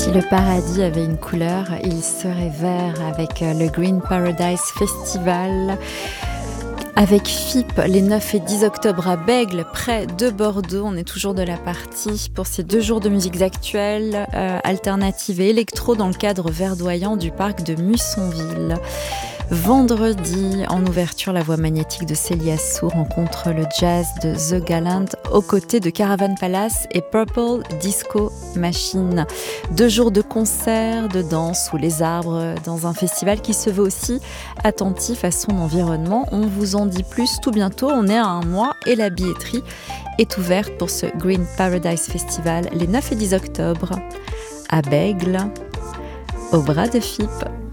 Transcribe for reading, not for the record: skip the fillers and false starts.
Si le paradis avait une couleur, il serait vert avec le Green Paradise Festival. Avec FIP, les 9 et 10 octobre à Bègles, près de Bordeaux. On est toujours de la partie pour ces 2 jours de musiques actuelles, alternatives et électro dans le cadre verdoyant du parc de Mussonville. Vendredi, en ouverture, la voix magnétique de Célia Sou rencontre le jazz de The Gallant aux côtés de Caravan Palace et Purple Disco Machine. 2 jours de concerts, de danse sous les arbres dans un festival qui se veut aussi attentif à son environnement. On vous en dit plus tout bientôt, on est à 1 mois et la billetterie est ouverte pour ce Green Paradise Festival les 9 et 10 octobre à Bègles, au bras de FIP.